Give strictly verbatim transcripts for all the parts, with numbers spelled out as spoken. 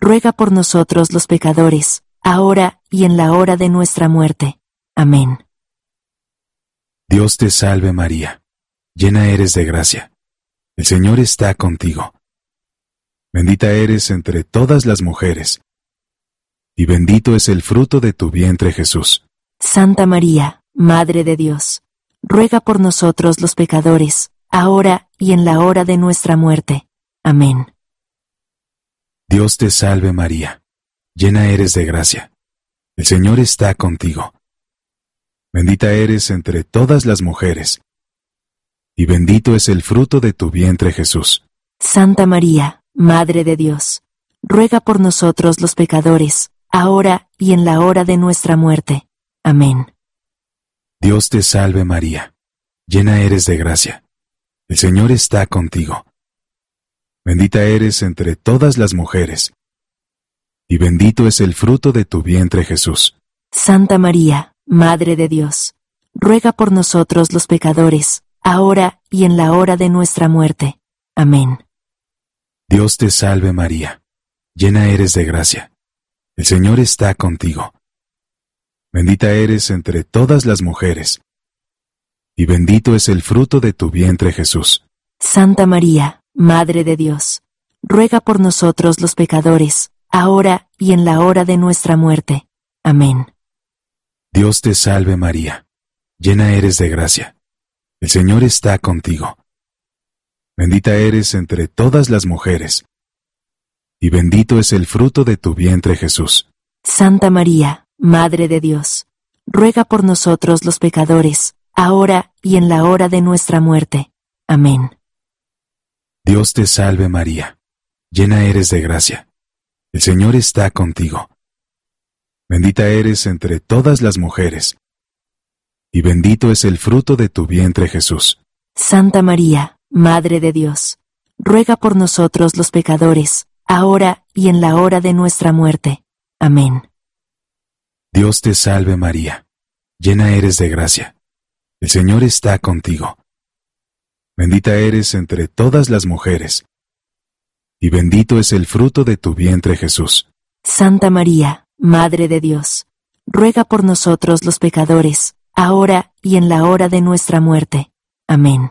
ruega por nosotros los pecadores, ahora y en la hora de nuestra muerte. Amén. Dios te salve María, llena eres de gracia. El Señor está contigo. Bendita eres entre todas las mujeres, y bendito es el fruto de tu vientre Jesús. Santa María, Madre de Dios, ruega por nosotros los pecadores, ahora y en la hora de nuestra muerte. Amén. Dios te salve María, llena eres de gracia. El Señor está contigo. Bendita eres entre todas las mujeres, y bendito es el fruto de tu vientre Jesús. Santa María, Madre de Dios, ruega por nosotros los pecadores, ahora y en la hora de nuestra muerte. Amén. Dios te salve María, llena eres de gracia. El Señor está contigo. Bendita eres entre todas las mujeres, y bendito es el fruto de tu vientre Jesús. Santa María, Madre de Dios, ruega por nosotros los pecadores, ahora y en la hora de nuestra muerte. Amén. Dios te salve María, llena eres de gracia. El Señor está contigo. Bendita eres entre todas las mujeres, y bendito es el fruto de tu vientre Jesús. Santa María, Madre de Dios, ruega por nosotros los pecadores, ahora y en la hora de nuestra muerte. Amén. Dios te salve María, llena eres de gracia. El Señor está contigo. Bendita eres entre todas las mujeres, y bendito es el fruto de tu vientre Jesús. Santa María, Madre de Dios, ruega por nosotros los pecadores, ahora y en la hora de nuestra muerte. Amén. Dios te salve María, llena eres de gracia. El Señor está contigo. Bendita eres entre todas las mujeres, y bendito es el fruto de tu vientre Jesús. Santa María, Madre de Dios, ruega por nosotros los pecadores, ahora y en la hora de nuestra muerte. Amén. Dios te salve María, llena eres de gracia. El Señor está contigo. Bendita eres entre todas las mujeres, y bendito es el fruto de tu vientre Jesús. Santa María, Madre de Dios, ruega por nosotros los pecadores, ahora y en la hora de nuestra muerte. Amén.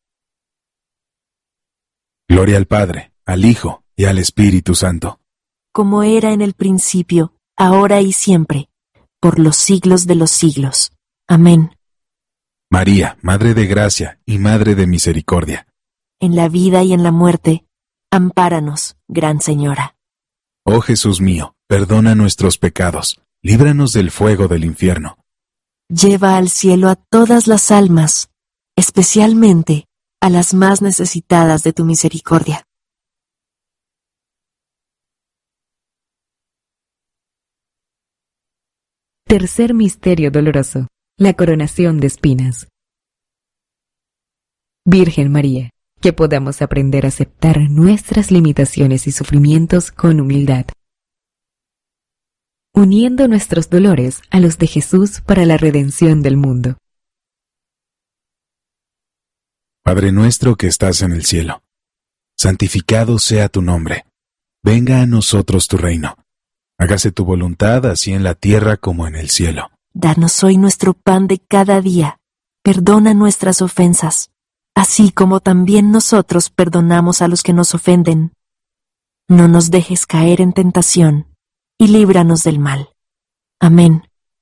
Gloria al Padre, al Hijo y al Espíritu Santo. Como era en el principio, ahora y siempre, por los siglos de los siglos. Amén. María, Madre de Gracia y Madre de Misericordia. En la vida y en la muerte, ampáranos, Gran Señora. Oh Jesús mío, perdona nuestros pecados, líbranos del fuego del infierno. Lleva al cielo a todas las almas, especialmente a las más necesitadas de tu misericordia. Tercer misterio doloroso: la coronación de espinas. Virgen María, que podamos aprender a aceptar nuestras limitaciones y sufrimientos con humildad, uniendo nuestros dolores a los de Jesús para la redención del mundo. Padre nuestro que estás en el cielo, santificado sea tu nombre. Venga a nosotros tu reino. Hágase tu voluntad así en la tierra como en el cielo. Danos hoy nuestro pan de cada día. Perdona nuestras ofensas, así como también nosotros perdonamos a los que nos ofenden. No nos dejes caer en tentación, y líbranos del mal. Amén.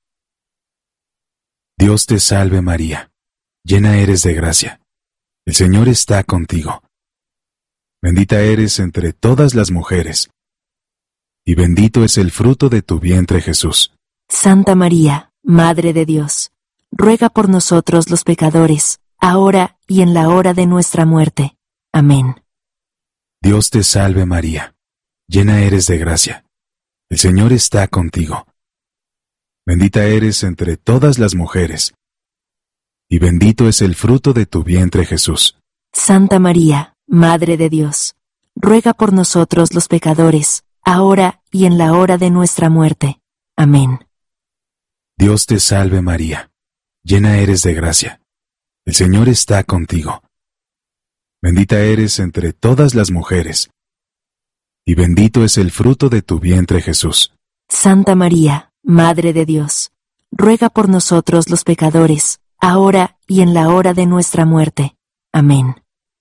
Dios te salve María, llena eres de gracia. El Señor está contigo. Bendita eres entre todas las mujeres, y bendito es el fruto de tu vientre Jesús. Santa María, Madre de Dios, ruega por nosotros los pecadores, ahora y en la hora de nuestra muerte. Amén. Dios te salve María, llena eres de gracia. El Señor está contigo. Bendita eres entre todas las mujeres, y bendito es el fruto de tu vientre Jesús. Santa María, Madre de Dios, ruega por nosotros los pecadores, ahora y en la hora de nuestra muerte. Amén. Dios te salve María, llena eres de gracia. El Señor está contigo. Bendita eres entre todas las mujeres, y bendito es el fruto de tu vientre Jesús. Santa María, Madre de Dios, ruega por nosotros los pecadores, ahora y en la hora de nuestra muerte. Amén.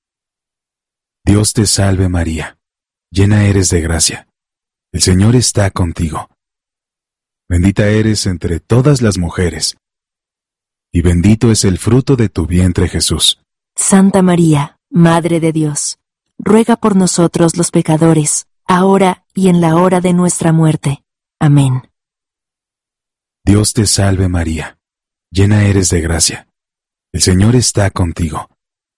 Dios te salve María, llena eres de gracia. El Señor está contigo. Bendita eres entre todas las mujeres, y bendito es el fruto de tu vientre Jesús. Santa María, Madre de Dios, ruega por nosotros los pecadores, ahora y en la hora de nuestra muerte. Amén. Dios te salve María, llena eres de gracia. El Señor está contigo.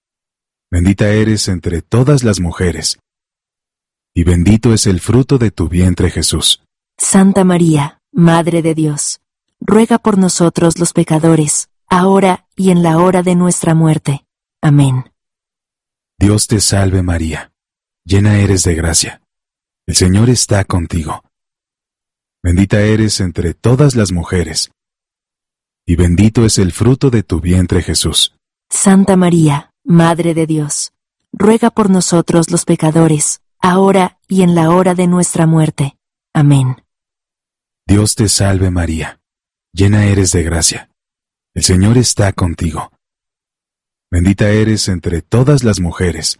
Bendita eres entre todas las mujeres, y bendito es el fruto de tu vientre Jesús. Santa María, Madre de Dios, ruega por nosotros los pecadores, ahora y en la hora de nuestra muerte. Amén. Dios te salve María, llena eres de gracia. El Señor está contigo. Bendita eres entre todas las mujeres, y bendito es el fruto de tu vientre Jesús. Santa María, Madre de Dios, ruega por nosotros los pecadores, ahora y en la hora de nuestra muerte. Amén. Dios te salve María, llena eres de gracia. El Señor está contigo. Bendita eres entre todas las mujeres,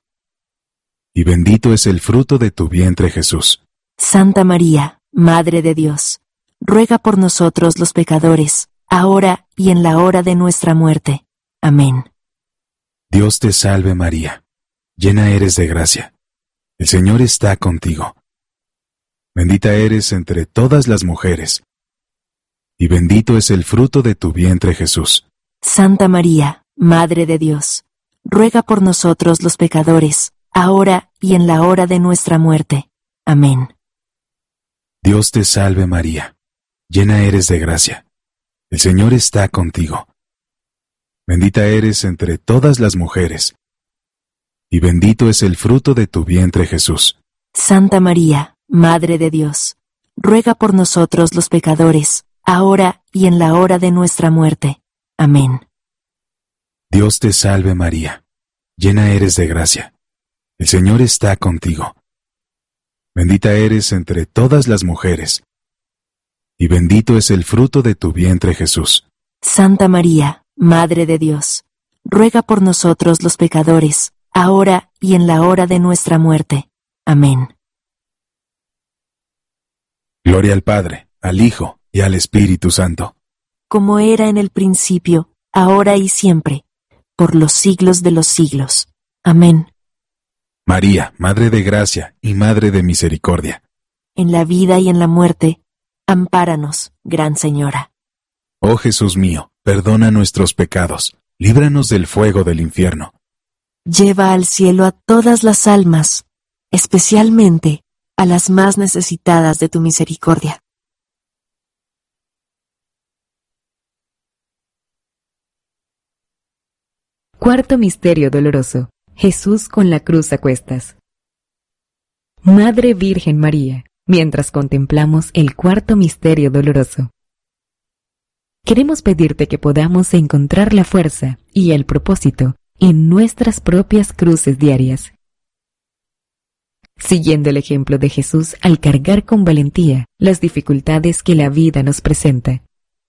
y bendito es el fruto de tu vientre Jesús. Santa María, Madre de Dios, ruega por nosotros los pecadores, ahora y en la hora de nuestra muerte. Amén. Dios te salve María, llena eres de gracia. El Señor está contigo. Bendita eres entre todas las mujeres, y bendito es el fruto de tu vientre Jesús. Santa María, Madre de Dios, ruega por nosotros los pecadores, ahora y en la hora de nuestra muerte. Amén. Dios te salve María, llena eres de gracia. El Señor está contigo. Bendita eres entre todas las mujeres, y bendito es el fruto de tu vientre Jesús. Santa María, Madre de Dios, ruega por nosotros los pecadores, ahora y en la hora de nuestra muerte. Amén. Dios te salve María, llena eres de gracia. El Señor está contigo. Bendita eres entre todas las mujeres, y bendito es el fruto de tu vientre Jesús. Santa María, Madre de Dios, ruega por nosotros los pecadores, ahora y en la hora de nuestra muerte. Amén. Gloria al Padre, al Hijo y al Espíritu Santo. Como era en el principio, ahora y siempre, por los siglos de los siglos. Amén. María, Madre de Gracia y Madre de Misericordia. En la vida y en la muerte, ampáranos, Gran Señora. Oh Jesús mío, perdona nuestros pecados, líbranos del fuego del infierno. Lleva al cielo a todas las almas, especialmente a las más necesitadas de tu misericordia. Cuarto misterio doloroso. Jesús con la cruz a cuestas. Madre Virgen María, mientras contemplamos el cuarto misterio doloroso, queremos pedirte que podamos encontrar la fuerza y el propósito en nuestras propias cruces diarias, siguiendo el ejemplo de Jesús al cargar con valentía las dificultades que la vida nos presenta.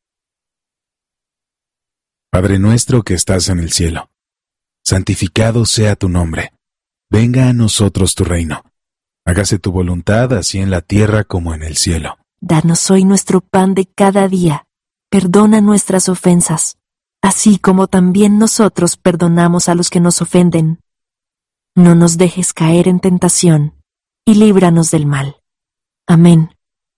Padre nuestro que estás en el cielo, santificado sea tu nombre. Venga a nosotros tu reino. Hágase tu voluntad así en la tierra como en el cielo. Danos hoy nuestro pan de cada día. Perdona nuestras ofensas, así como también nosotros perdonamos a los que nos ofenden. No nos dejes caer en tentación, y líbranos del mal. Amén.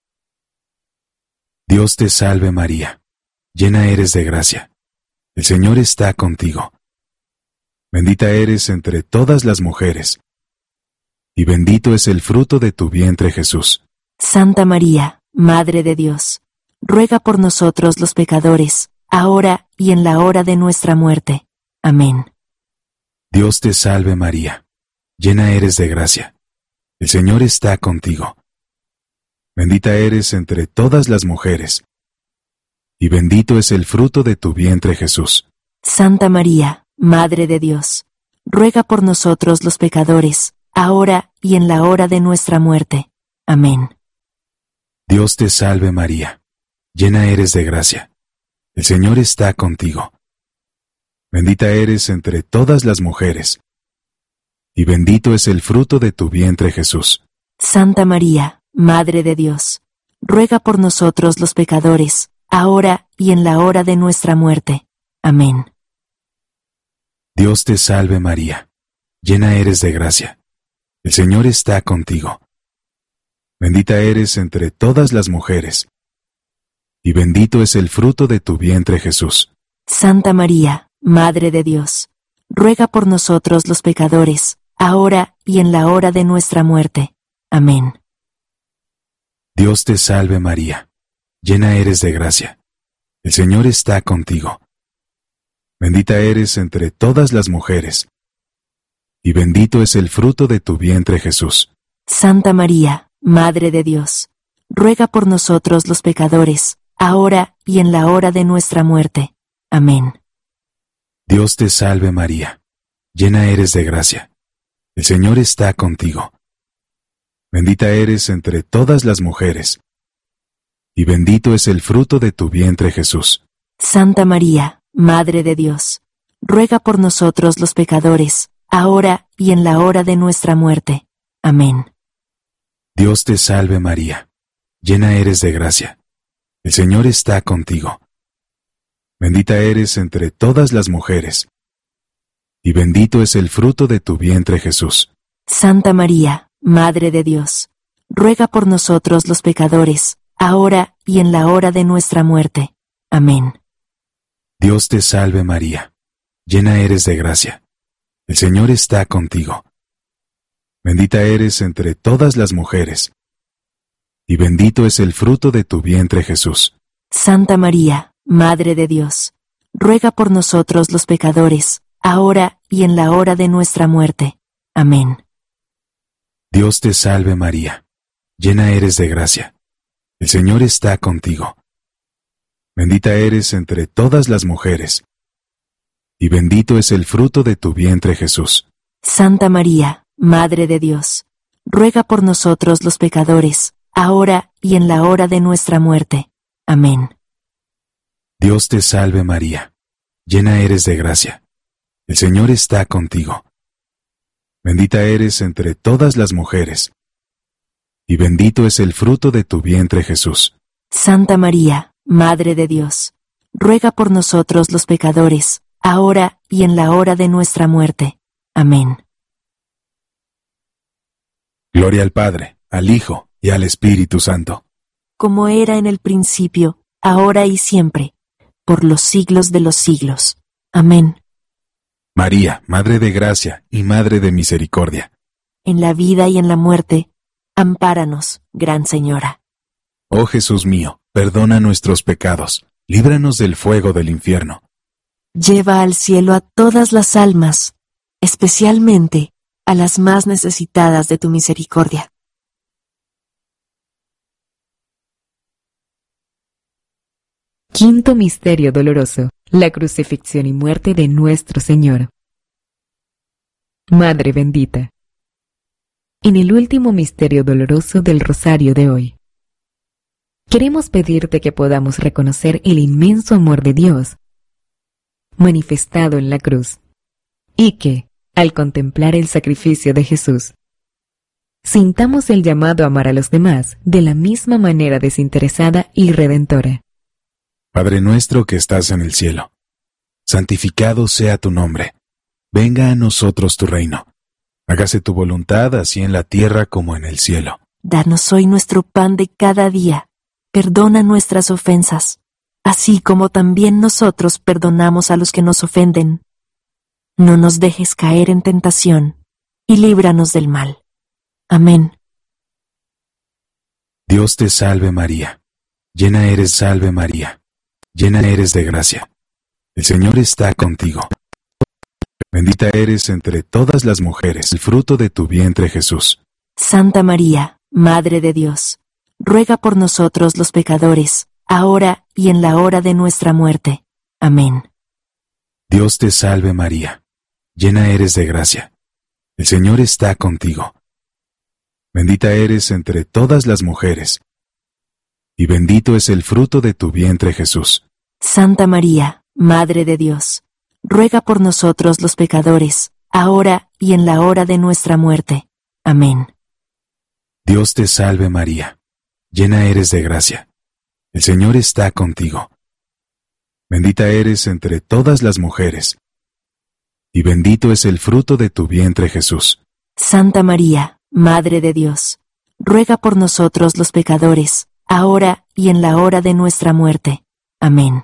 Dios te salve María, llena eres de gracia. El Señor está contigo. Bendita eres entre todas las mujeres, y bendito es el fruto de tu vientre Jesús. Santa María, Madre de Dios, ruega por nosotros los pecadores, ahora y en la hora de nuestra muerte. Amén. Dios te salve María, llena eres de gracia. El Señor está contigo. Bendita eres entre todas las mujeres, y bendito es el fruto de tu vientre Jesús. Santa María, Madre de Dios, ruega por nosotros los pecadores, ahora y en la hora de nuestra muerte. Amén. Dios te salve María, llena eres de gracia. El Señor está contigo. Bendita eres entre todas las mujeres, y bendito es el fruto de tu vientre Jesús. Santa María, Madre de Dios, ruega por nosotros los pecadores, ahora y en la hora de nuestra muerte. Amén. Dios te salve María, llena eres de gracia. El Señor está contigo. Bendita eres entre todas las mujeres, y bendito es el fruto de tu vientre Jesús. Santa María, Madre de Dios, ruega por nosotros los pecadores, ahora y en la hora de nuestra muerte. Amén. Dios te salve María, llena eres de gracia. El Señor está contigo. Bendita eres entre todas las mujeres, y bendito es el fruto de tu vientre Jesús. Santa María, Madre de Dios, ruega por nosotros los pecadores, ahora y en la hora de nuestra muerte. Amén. Dios te salve María, llena eres de gracia. El Señor está contigo. Bendita eres entre todas las mujeres, y bendito es el fruto de tu vientre Jesús. Santa María, Madre de Dios, ruega por nosotros los pecadores, ahora y en la hora de nuestra muerte. Amén. Dios te salve María, llena eres de gracia. El Señor está contigo. Bendita eres entre todas las mujeres, y bendito es el fruto de tu vientre Jesús. Santa María, Madre de Dios, ruega por nosotros los pecadores, ahora y en la hora de nuestra muerte. Amén. Dios te salve María, llena eres de gracia. El Señor está contigo. Bendita eres entre todas las mujeres, y bendito es el fruto de tu vientre Jesús. Santa María, Madre de Dios, ruega por nosotros los pecadores, ahora y en la hora de nuestra muerte. Amén. Dios te salve María, llena eres de gracia. El Señor está contigo. Bendita eres entre todas las mujeres, y bendito es el fruto de tu vientre Jesús. Santa María, Madre de Dios, ruega por nosotros los pecadores, ahora y en la hora de nuestra muerte. Amén. Dios te salve María, llena eres de gracia. El Señor está contigo. Bendita eres entre todas las mujeres, y bendito es el fruto de tu vientre Jesús. Santa María, Madre de Dios, ruega por nosotros los pecadores, ahora y en la hora de nuestra muerte. Amén. Gloria al Padre, al Hijo y al Espíritu Santo. Como era en el principio, ahora y siempre, por los siglos de los siglos. Amén. María, Madre de Gracia y Madre de Misericordia. En la vida y en la muerte, ampáranos, Gran Señora. Oh Jesús mío, perdona nuestros pecados, líbranos del fuego del infierno. Lleva al cielo a todas las almas, especialmente a las más necesitadas de tu misericordia. Quinto misterio doloroso: la crucifixión y muerte de nuestro Señor. Madre bendita. En el último misterio doloroso del rosario de hoy, queremos pedirte que podamos reconocer el inmenso amor de Dios manifestado en la cruz, y que, al contemplar el sacrificio de Jesús, sintamos el llamado a amar a los demás de la misma manera desinteresada y redentora. Padre nuestro que estás en el cielo, santificado sea tu nombre. Venga a nosotros tu reino. Hágase tu voluntad así en la tierra como en el cielo. Danos hoy nuestro pan de cada día. Perdona nuestras ofensas, así como también nosotros perdonamos a los que nos ofenden. No nos dejes caer en tentación, y líbranos del mal. Amén. Dios te salve María, llena eres salve María, llena eres de gracia. El Señor está contigo. Bendita eres entre todas las mujeres, el fruto de tu vientre Jesús. Santa María, Madre de Dios, ruega por nosotros los pecadores, ahora y en la hora de nuestra muerte. Amén. Dios te salve María, llena eres de gracia. El Señor está contigo. Bendita eres entre todas las mujeres, y bendito es el fruto de tu vientre, Jesús. Santa María, Madre de Dios, ruega por nosotros los pecadores, ahora y en la hora de nuestra muerte. Amén. Dios te salve María, llena eres de gracia. El Señor está contigo. Bendita eres entre todas las mujeres, y bendito es el fruto de tu vientre, Jesús. Santa María, Madre de Dios, ruega por nosotros los pecadores, ahora y en la hora de nuestra muerte. Amén.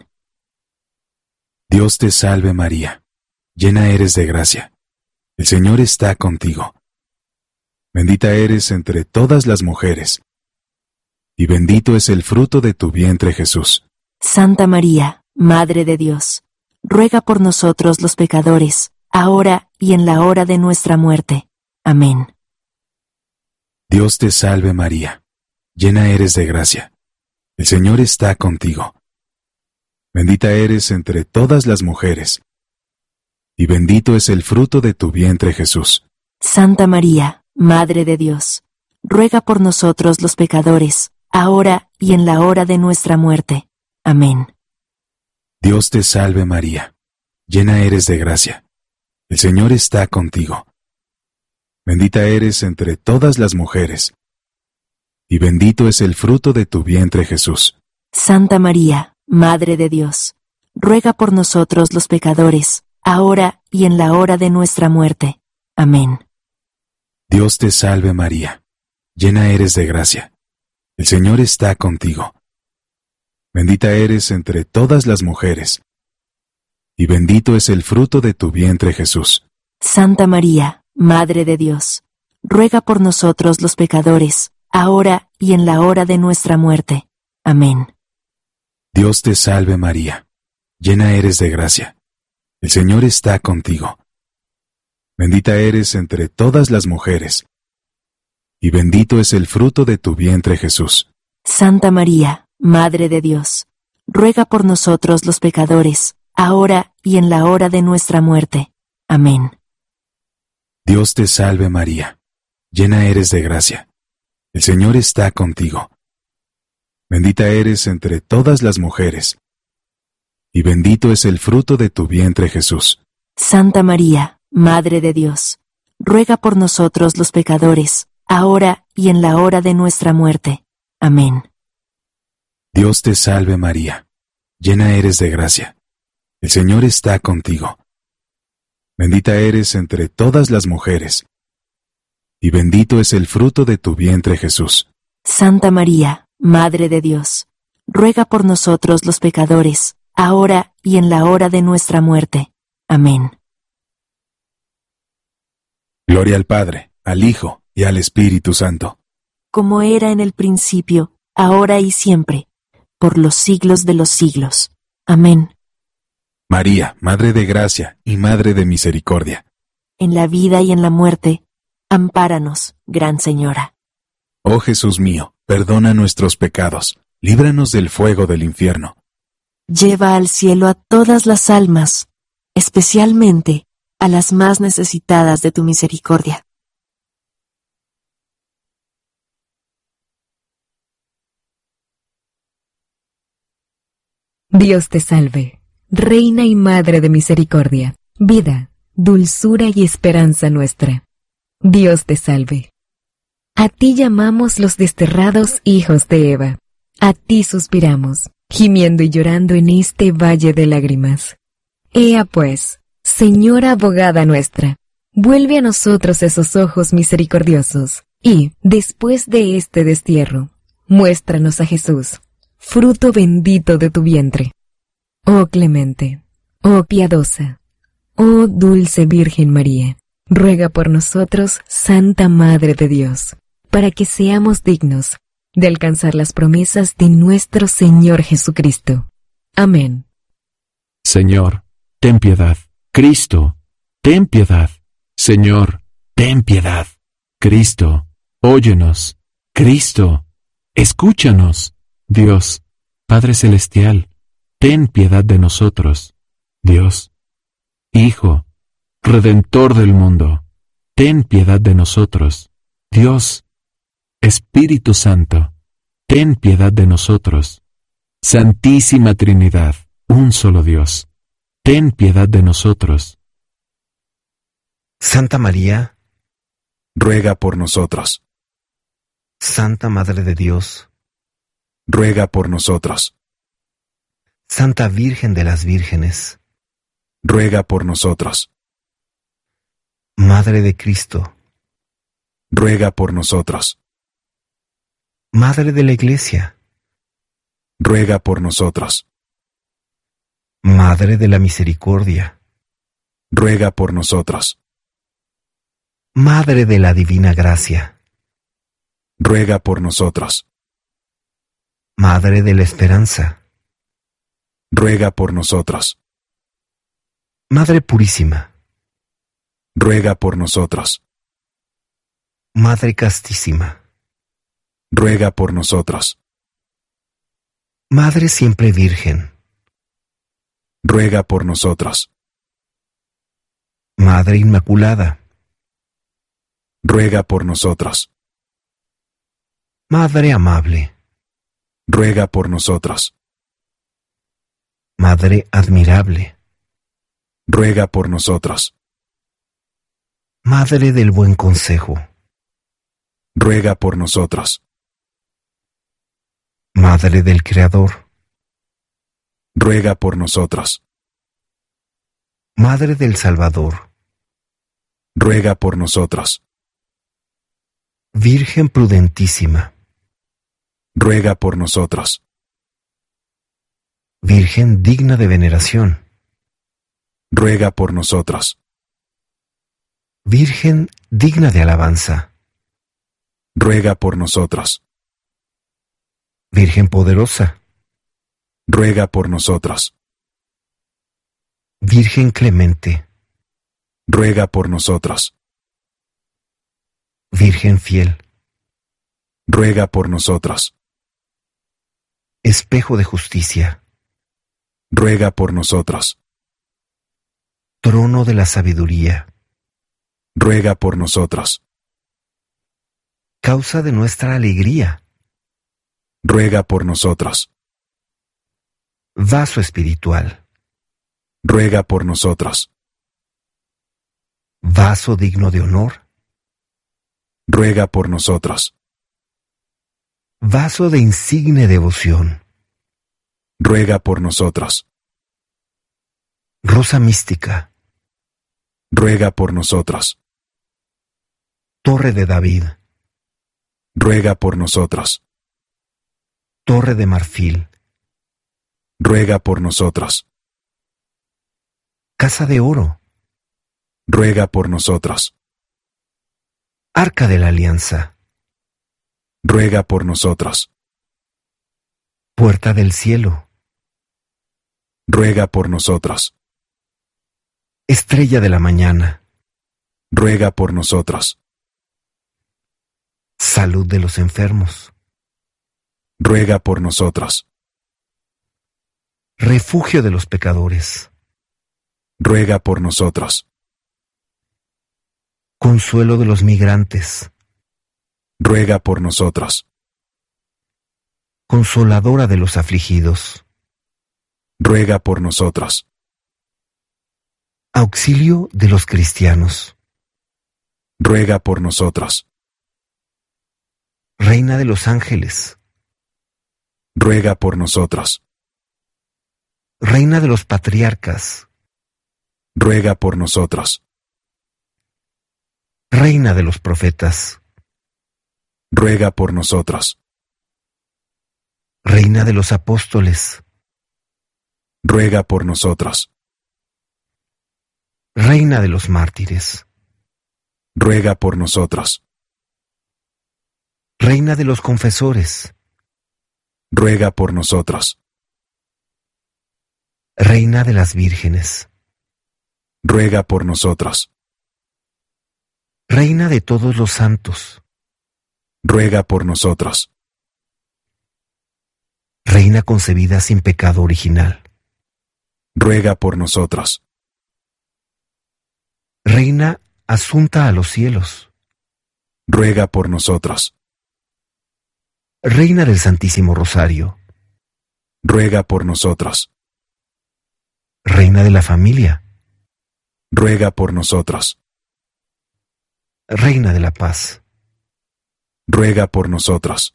Dios te salve María, llena eres de gracia. El Señor está contigo. Bendita eres entre todas las mujeres, y bendito es el fruto de tu vientre, Jesús. Santa María, Madre de Dios, ruega por nosotros los pecadores, ahora y en la hora de nuestra muerte. Amén. Dios te salve María, llena eres de gracia. El Señor está contigo. Bendita eres entre todas las mujeres, y bendito es el fruto de tu vientre, Jesús. Santa María, Madre de Dios, ruega por nosotros los pecadores, ahora y en la hora de nuestra muerte. Amén. Dios te salve María, llena eres de gracia. El Señor está contigo. Bendita eres entre todas las mujeres, y bendito es el fruto de tu vientre, Jesús. Santa María, Madre de Dios, ruega por nosotros los pecadores, ahora y en la hora de nuestra muerte. Amén. Dios te salve María, llena eres de gracia. El Señor está contigo. Bendita eres entre todas las mujeres, y bendito es el fruto de tu vientre, Jesús. Santa María, Madre de Dios, ruega por nosotros los pecadores, ahora y en la hora de nuestra muerte. Amén. Dios te salve María, llena eres de gracia. El Señor está contigo. Bendita eres entre todas las mujeres, y bendito es el fruto de tu vientre, Jesús. Santa María, Madre de Dios, ruega por nosotros los pecadores, ahora y en la hora de nuestra muerte. Amén. Dios te salve María, llena eres de gracia. El Señor está contigo. Bendita eres entre todas las mujeres, y bendito es el fruto de tu vientre, Jesús. Santa María, Madre de Dios, ruega por nosotros los pecadores, ahora y en la hora de nuestra muerte. Amén. Dios te salve María, llena eres de gracia. El Señor está contigo. Bendita eres entre todas las mujeres, y bendito es el fruto de tu vientre, Jesús. Santa María, Madre de Dios, ruega por nosotros los pecadores, ahora y en la hora de nuestra muerte. Amén. Gloria al Padre, al Hijo y al Espíritu Santo. Como era en el principio, ahora y siempre, por los siglos de los siglos. Amén. María, Madre de Gracia y Madre de Misericordia. En la vida y en la muerte, ampáranos, Gran Señora. Oh Jesús mío, perdona nuestros pecados, líbranos del fuego del infierno. Lleva al cielo a todas las almas, especialmente a las más necesitadas de tu misericordia. Dios te salve, Reina y Madre de Misericordia, vida, dulzura y esperanza nuestra. Dios te salve. A ti llamamos los desterrados hijos de Eva. A ti suspiramos, gimiendo y llorando en este valle de lágrimas. Ea pues, Señora abogada nuestra, vuelve a nosotros esos ojos misericordiosos, y, después de este destierro, muéstranos a Jesús, fruto bendito de tu vientre. Oh clemente, oh piadosa, oh dulce Virgen María, ruega por nosotros, Santa Madre de Dios, para que seamos dignos de alcanzar las promesas de nuestro Señor Jesucristo. Amén. Señor, ten piedad. Cristo, ten piedad. Señor, ten piedad. Cristo, óyenos. Cristo, escúchanos. Dios, Padre Celestial, ten piedad de nosotros. Dios, Hijo, Redentor del mundo, ten piedad de nosotros. Dios, Espíritu Santo, ten piedad de nosotros. Santísima Trinidad, un solo Dios, ten piedad de nosotros. Santa María, ruega por nosotros. Santa Madre de Dios, ruega por nosotros. Santa Virgen de las Vírgenes, ruega por nosotros. Madre de Cristo, ruega por nosotros. Madre de la Iglesia, ruega por nosotros. Madre de la Misericordia, ruega por nosotros. Madre de la Divina Gracia, ruega por nosotros. Madre de la Esperanza, ruega por nosotros. Madre Purísima, ruega por nosotros. Madre Castísima, ruega por nosotros. Madre Siempre Virgen, ruega por nosotros. Madre Inmaculada, ruega por nosotros. Madre Amable, ruega por nosotros. Madre Admirable, ruega por nosotros. Madre del Buen Consejo, ruega por nosotros. Madre del Creador, ruega por nosotros. Madre del Salvador, ruega por nosotros. Virgen Prudentísima, ruega por nosotros. Virgen digna de veneración, ruega por nosotros. Virgen digna de alabanza, ruega por nosotros. Virgen poderosa, ruega por nosotros. Virgen clemente, ruega por nosotros. Virgen fiel, ruega por nosotros. espejo de justicia, ruega por nosotros. trono de la sabiduría, ruega por nosotros. causa de nuestra alegría, ruega por nosotros. vaso espiritual, ruega por nosotros. vaso digno de honor, ruega por nosotros. vaso de insigne devoción, ruega por nosotros. rosa mística, ruega por nosotros. torre de David, ruega por nosotros. torre de marfil, ruega por nosotros. casa de oro, ruega por nosotros. arca de la alianza, ruega por nosotros. puerta del cielo, ruega por nosotros. estrella de la mañana, ruega por nosotros. salud de los enfermos, ruega por nosotros. refugio de los pecadores, ruega por nosotros. consuelo de los migrantes, ruega por nosotros. consoladora de los afligidos, ruega por nosotros. auxilio de los cristianos, ruega por nosotros. reina de los ángeles, ruega por nosotros. reina de los patriarcas, ruega por nosotros. reina de los profetas, ruega por nosotros. reina de los apóstoles, ruega por nosotros. reina de los mártires, ruega por nosotros. reina de los confesores, ruega por nosotros. reina de las vírgenes, ruega por nosotros. reina de todos los santos, ruega por nosotros. reina concebida sin pecado original, ruega por nosotros. reina asunta a los cielos, ruega por nosotros. Reina del Santísimo Rosario, ruega por nosotros. Reina de la familia, Ruega por nosotros. Reina de la paz, Ruega por nosotros.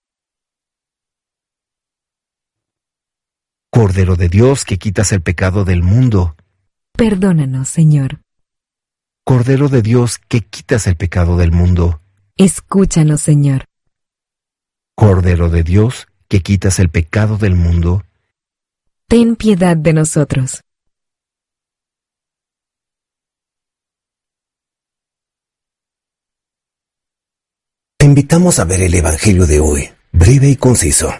Cordero de Dios que quitas el pecado del mundo, Perdónanos, Señor. Cordero de Dios que quitas el pecado del mundo, Escúchanos, Señor. Cordero de Dios que quitas el pecado del mundo, Ten piedad de nosotros. Te invitamos a ver el Evangelio de hoy, breve y conciso.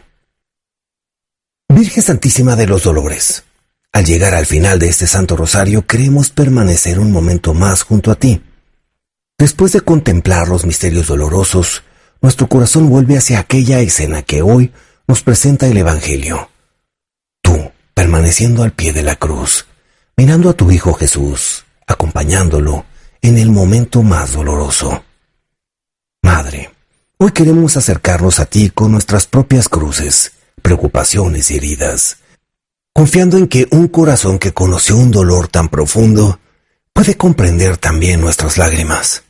Virgen Santísima de los Dolores, al llegar al final de este Santo Rosario queremos permanecer un momento más junto a ti. Después de contemplar los misterios dolorosos, nuestro corazón vuelve hacia aquella escena que hoy nos presenta el Evangelio. Tú, permaneciendo al pie de la cruz, mirando a tu Hijo Jesús, acompañándolo en el momento más doloroso. Madre, hoy queremos acercarnos a ti con nuestras propias cruces, preocupaciones y heridas, confiando en que un corazón que conoció un dolor tan profundo puede comprender también nuestras lágrimas.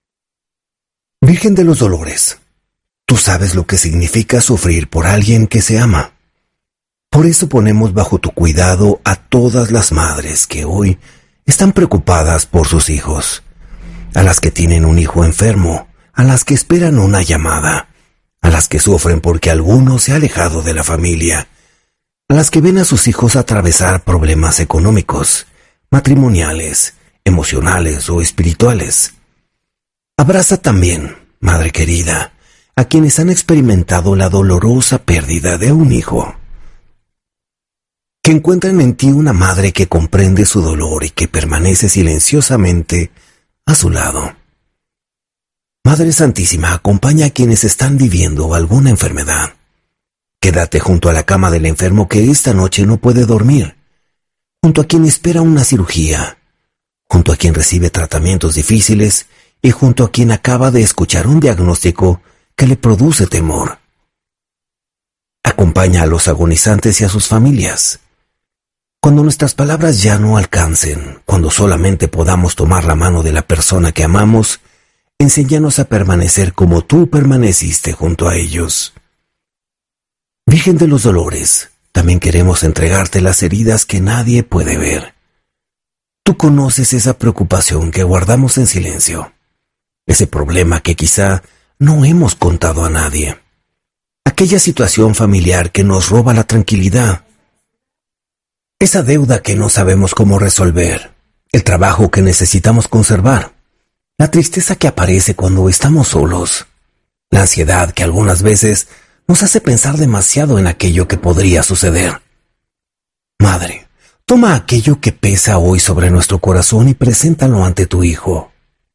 Virgen de los Dolores, tú sabes lo que significa sufrir por alguien que se ama. Por eso ponemos bajo tu cuidado a todas las madres que hoy están preocupadas por sus hijos, a las que tienen un hijo enfermo, a las que esperan una llamada, a las que sufren porque alguno se ha alejado de la familia, a las que ven a sus hijos atravesar problemas económicos, matrimoniales, emocionales o espirituales. Abraza también, Madre querida, a quienes han experimentado la dolorosa pérdida de un hijo. Que encuentren en ti una madre que comprende su dolor y que permanece silenciosamente a su lado. Madre Santísima, acompaña a quienes están viviendo alguna enfermedad. Quédate junto a la cama del enfermo que esta noche no puede dormir, junto a quien espera una cirugía, junto a quien recibe tratamientos difíciles y junto a quien acaba de escuchar un diagnóstico que le produce temor. Acompaña a los agonizantes y a sus familias. Cuando nuestras palabras ya no alcancen, cuando solamente podamos tomar la mano de la persona que amamos, enséñanos a permanecer como tú permaneciste junto a ellos. Virgen de los Dolores, también queremos entregarte las heridas que nadie puede ver. Tú conoces esa preocupación que guardamos en silencio, ese problema que quizá no hemos contado a nadie, aquella situación familiar que nos roba la tranquilidad, esa deuda que no sabemos cómo resolver, el trabajo que necesitamos conservar, la tristeza que aparece cuando estamos solos, la ansiedad que algunas veces nos hace pensar demasiado en aquello que podría suceder. Madre, toma aquello que pesa hoy sobre nuestro corazón y preséntalo ante tu Hijo.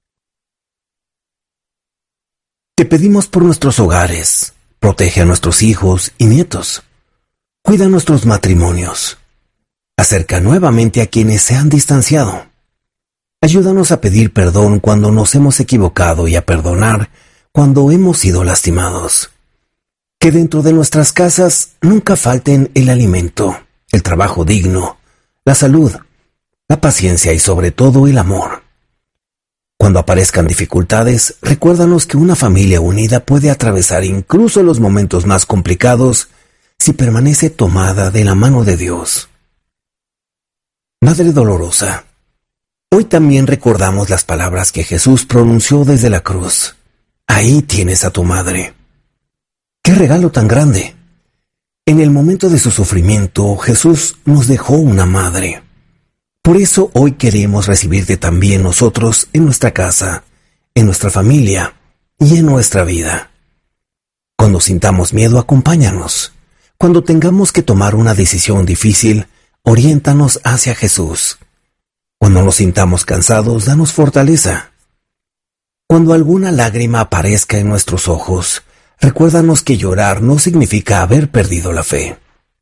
Te pedimos por nuestros hogares, protege a nuestros hijos y nietos, cuida nuestros matrimonios, acerca nuevamente a quienes se han distanciado. Ayúdanos a pedir perdón cuando nos hemos equivocado y a perdonar cuando hemos sido lastimados. Que dentro de nuestras casas nunca falten el alimento, el trabajo digno, la salud, la paciencia y sobre todo el amor. Cuando aparezcan dificultades, recuérdanos que una familia unida puede atravesar incluso los momentos más complicados si permanece tomada de la mano de Dios. Madre dolorosa, hoy también recordamos las palabras que Jesús pronunció desde la cruz. Ahí tienes a tu madre. ¡Qué regalo tan grande! En el momento de su sufrimiento, Jesús nos dejó una madre. Por eso hoy queremos recibirte también nosotros en nuestra casa, en nuestra familia y en nuestra vida. Cuando sintamos miedo, acompáñanos. Cuando tengamos que tomar una decisión difícil, oriéntanos hacia Jesús. Cuando nos sintamos cansados, danos fortaleza. Cuando alguna lágrima aparezca en nuestros ojos, recuérdanos que llorar no significa haber perdido la fe.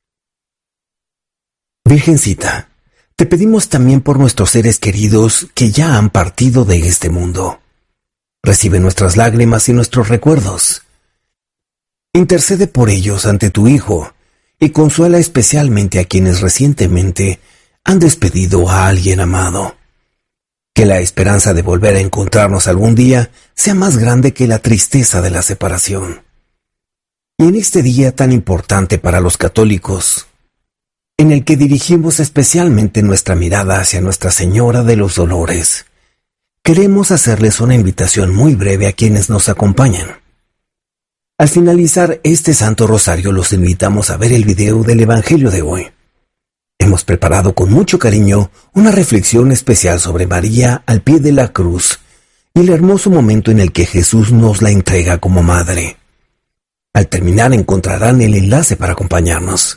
Virgencita, te pedimos también por nuestros seres queridos que ya han partido de este mundo. Recibe nuestras lágrimas y nuestros recuerdos. Intercede por ellos ante tu Hijo y consuela especialmente a quienes recientemente han despedido a alguien amado. Que la esperanza de volver a encontrarnos algún día sea más grande que la tristeza de la separación. Y en este día tan importante para los católicos, en el que dirigimos especialmente nuestra mirada hacia Nuestra Señora de los Dolores, queremos hacerles una invitación muy breve a quienes nos acompañan. Al finalizar este Santo Rosario los invitamos a ver el video del Evangelio de hoy. Hemos preparado con mucho cariño una reflexión especial sobre María al pie de la cruz y el hermoso momento en el que Jesús nos la entrega como madre. Al terminar encontrarán el enlace para acompañarnos.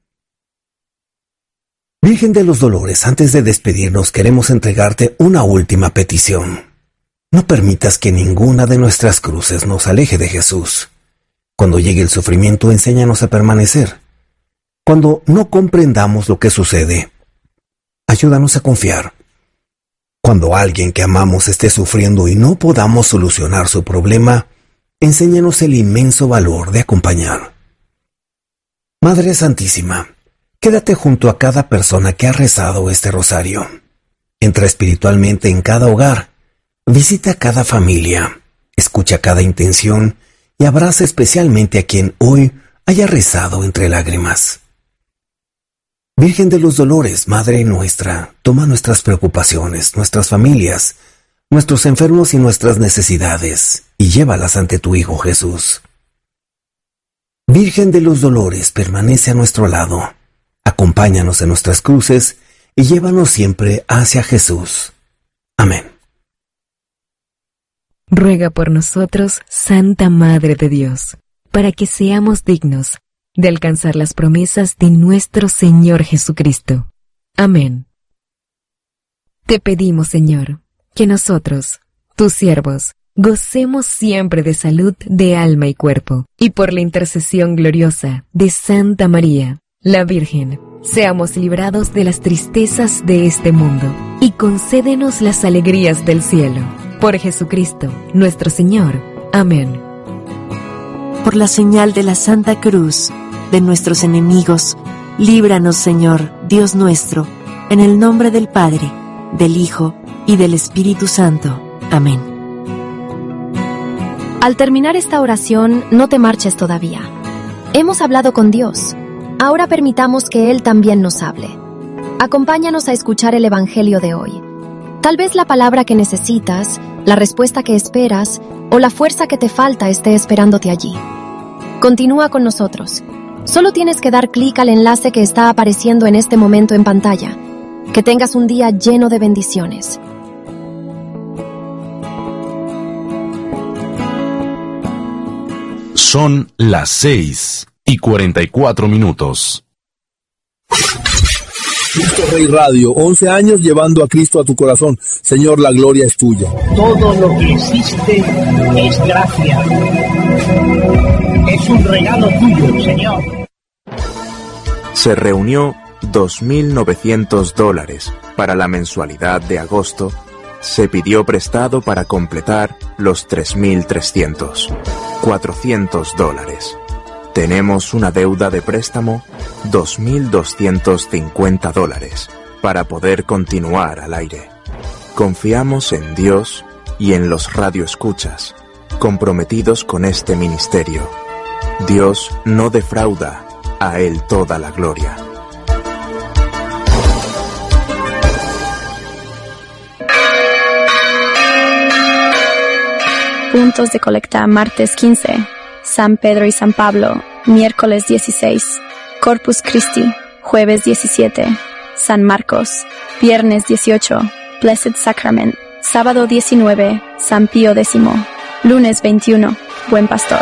Virgen de los Dolores, antes de despedirnos queremos entregarte una última petición. No permitas que ninguna de nuestras cruces nos aleje de Jesús. Cuando llegue el sufrimiento, enséñanos a permanecer. Cuando no comprendamos lo que sucede, ayúdanos a confiar. Cuando alguien que amamos esté sufriendo y no podamos solucionar su problema, enséñanos el inmenso valor de acompañar. Madre Santísima, quédate junto a cada persona que ha rezado este rosario. Entra espiritualmente en cada hogar, visita cada familia, escucha cada intención y abraza especialmente a quien hoy haya rezado entre lágrimas. Virgen de los Dolores, Madre nuestra, toma nuestras preocupaciones, nuestras familias, nuestros enfermos y nuestras necesidades, y llévalas ante tu Hijo Jesús. Virgen de los Dolores, permanece a nuestro lado, acompáñanos en nuestras cruces, y llévanos siempre hacia Jesús. Amén. Ruega por nosotros, Santa Madre de Dios, para que seamos dignos de alcanzar las promesas de nuestro Señor Jesucristo. Amén. Te pedimos, Señor, que nosotros, tus siervos, gocemos siempre de salud de alma y cuerpo, y por la intercesión gloriosa de Santa María, la Virgen, seamos librados de las tristezas de este mundo, y concédenos las alegrías del cielo. Por Jesucristo, nuestro Señor. Amén. Por la señal de la Santa Cruz de nuestros enemigos, líbranos, Señor, Dios nuestro, en el nombre del Padre, del Hijo y del Espíritu Santo. Amén. Al terminar esta oración, no te marches todavía. Hemos hablado con Dios. Ahora permitamos que Él también nos hable. Acompáñanos a escuchar el Evangelio de hoy. Tal vez la palabra que necesitas, la respuesta que esperas o la fuerza que te falta esté esperándote allí. Continúa con nosotros. Solo tienes que dar clic al enlace que está apareciendo en este momento en pantalla. Que tengas un día lleno de bendiciones. Son las seis y cuarenta y cuatro minutos. Cristo Rey Radio, once años llevando a Cristo a tu corazón. Señor, la gloria es tuya. Todo lo que existe es gracia. Es un regalo tuyo, Señor. Se reunió dos mil novecientos dólares para la mensualidad de agosto. Se pidió prestado para completar los tres mil trescientos. cuatrocientos dólares. Tenemos una deuda de préstamo, dos mil doscientos cincuenta dólares, para poder continuar al aire. Confiamos en Dios y en los radioescuchas, comprometidos con este ministerio. Dios no defrauda, a Él toda la gloria. Puntos de colecta martes quince, San Pedro y San Pablo, miércoles dieciséis, Corpus Christi, jueves diecisiete, San Marcos, viernes dieciocho, Blessed Sacrament, sábado diecinueve, San Pío X, lunes veintiuno, Buen Pastor.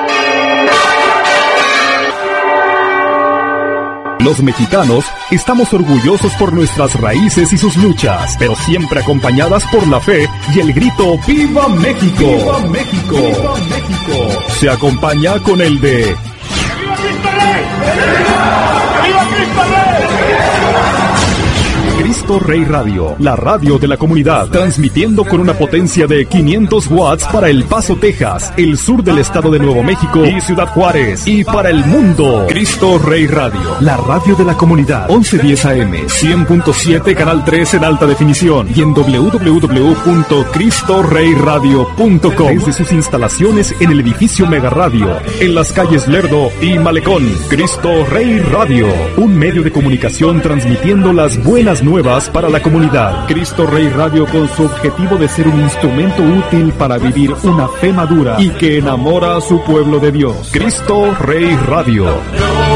Los mexicanos estamos orgullosos por nuestras raíces y sus luchas, pero siempre acompañadas por la fe y el grito ¡Viva México! ¡Viva México! ¡Viva México! Se acompaña con el de ¡Viva Cristo Rey! ¡Viva Cristo Rey! Cristo Cristo Rey Radio, la radio de la comunidad, transmitiendo con una potencia de quinientos watts para El Paso, Texas, el sur del estado de Nuevo México y Ciudad Juárez, y para el mundo. Cristo Rey Radio, la radio de la comunidad, once diez A M, cien punto siete, canal tres en alta definición, y en doble u doble u doble u punto cristo rey radio punto com, desde sus instalaciones en el edificio Mega Radio, en las calles Lerdo y Malecón. Cristo Rey Radio, un medio de comunicación transmitiendo las buenas nuevas para la comunidad. Cristo Rey Radio, con su objetivo de ser un instrumento útil para vivir una fe madura y que enamora a su pueblo de Dios. Cristo Rey Radio.